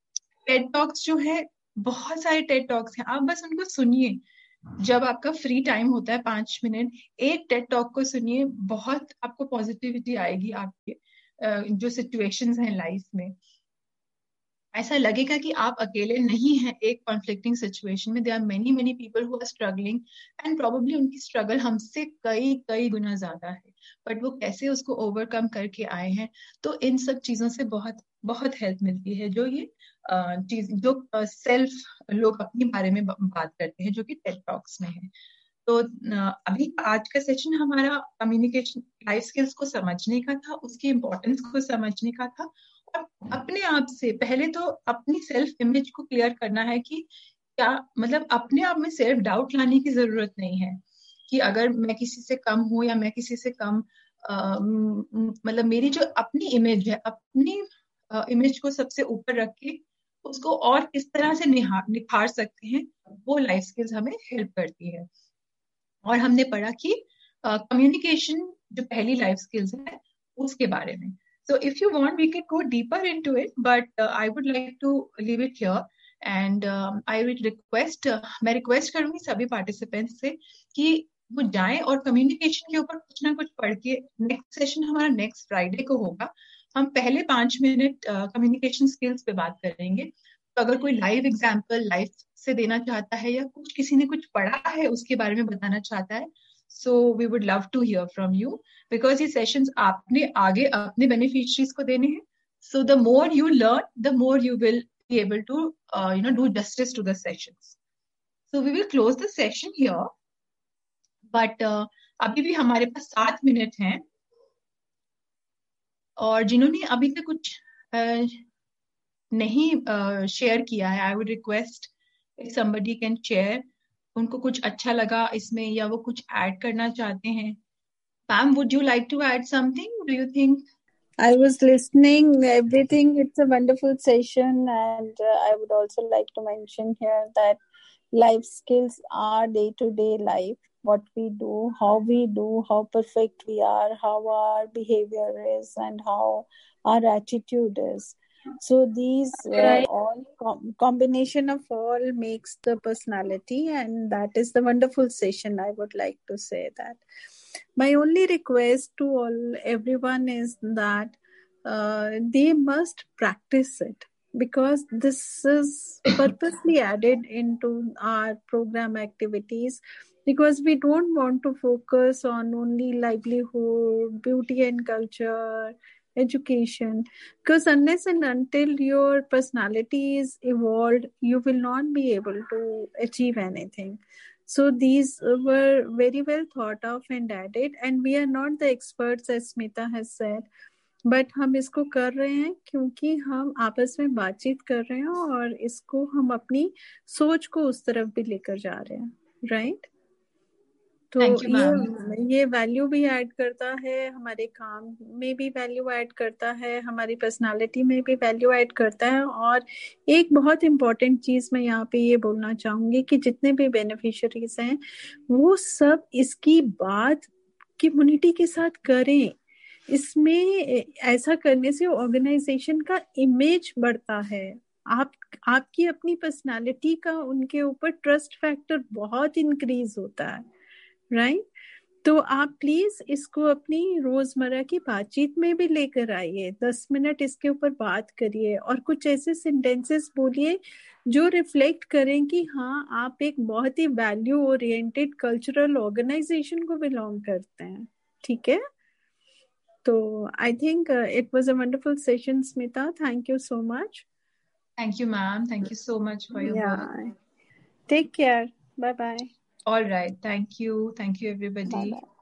टेड टॉक्स जो है, बहुत सारे टेड टॉक्स हैं, आप बस उनको सुनिए। जब आपका फ्री टाइम होता है 5 मिनट, एक टेड टॉक को सुनिए, बहुत आपको पॉजिटिविटी आएगी आपके जो सिचुएशंस हैं लाइफ में। ऐसा लगेगा कि आप अकेले नहीं हैं एक कॉन्फ्लिक्टिंग सिचुएशन में। There are many many people who are struggling, and probably उनकी स्ट्रगल हमसे कई कई गुना ज्यादा है, बट वो कैसे उसको ओवरकम करके आए हैं। तो इन सब चीजों से बहुत बहुत हेल्प मिलती है, जो ये चीज जो सेल्फ लोग अपने बारे में बात करते हैं, जो कि टेड टॉक्स में है। तो अभी आज का सेशन हमारा कम्युनिकेशन लाइफ स्किल्स को समझने का था, उसकी इम्पोर्टेंस को समझने का था, और अपने आप से पहले तो अपनी सेल्फ इमेज को क्लियर करना है कि क्या, मतलब अपने आप में सेल्फ डाउट लाने की जरूरत नहीं है कि अगर मैं किसी से कम हूं या मैं किसी से कम, मतलब मेरी जो अपनी इमेज है, अपनी इमेज को सबसे ऊपर रख के उसको और किस तरह से निखार सकते हैं, वो लाइफ स्किल्स हमें हेल्प करती है। और हमने पढ़ा कि कम्युनिकेशन जो पहली लाइफ स्किल्स है उसके बारे में। So if you want, we can go deeper into it, but I would like to leave it here. And I would request, मैं रिक्वेस्ट करूंगी सभी पार्टिसिपेंट्स से कि वो जाएं और कम्युनिकेशन के ऊपर कुछ ना कुछ पढ़ के, नेक्स्ट सेशन हमारा नेक्स्ट फ्राइडे को होगा। हम पहले 5 मिनट कम्युनिकेशन स्किल्स पे बात करेंगे। तो अगर कोई लाइव एग्जाम्पल लाइफ से देना चाहता है या कुछ किसी ने कुछ पढ़ा है उसके बारे में बताना चाहता है, so we would love to hear from you, because ये sessions आपने आगे अपने beneficiaries को देने हैं। So the more you learn, the more you will be able to do justice to the sessions. So we will close the session here, but अभी भी हमारे पास 7 मिनट हैं, और जिन्होंने अभी तक कुछ नहीं शेयर किया है, I would request if somebody can share, उनको कुछ अच्छा लगा इसमें या वो कुछ ऐड करना चाहते हैं। Pam, would you like to add something? Do you think? I was listening everything. It's a wonderful session, and I would also like to mention here that life skills are day-to-day life. What we do, how perfect we are, how our behavior is, and how our attitude is. So these all combination of all makes the personality, and that is the wonderful session. I would like to say that. My only request to everyone is that they must practice it, because this is purposely added into our program activities, because we don't want to focus on only livelihood, beauty and culture, education, because unless and until your personality is evolved, you will not be able to achieve anything. So these were very well thought of and added, and we are not the experts, as Smita has said, but हम इसको कर रहे हैं क्योंकि हम आपस में बातचीत कर रहे हैं और इसको हम अपनी सोच को उस तरफ भी लेकर जा रहे हैं, राइट? तो ये वैल्यू भी ऐड करता है, हमारे काम में भी वैल्यू ऐड करता है, हमारी पर्सनालिटी में भी वैल्यू ऐड करता है। और एक बहुत इम्पोर्टेंट चीज मैं यहाँ पे ये बोलना चाहूंगी कि जितने भी बेनिफिशियरीज हैं वो सब इसकी बात कम्युनिटी के साथ करें। इसमें ऐसा करने से ऑर्गेनाइजेशन का इमेज बढ़ता है, आपकी अपनी पर्सनालिटी का उनके ऊपर ट्रस्ट फैक्टर बहुत इंक्रीज होता है, राइट? तो आप प्लीज इसको अपनी रोजमर्रा की बातचीत में भी लेकर आइए, 10 मिनट इसके ऊपर बात करिए और कुछ ऐसे सेंटेंसेस बोलिए जो रिफ्लेक्ट करें कि हाँ आप एक बहुत ही वैल्यू ओरिएंटेड कल्चरल ऑर्गेनाइजेशन को बिलोंग करते हैं, ठीक है? तो I think it was a wonderful session, Smita, thank you so much. Thank you ma'am, thank you so much for your work. Take care, bye bye. All right, thank you everybody. Bye-bye.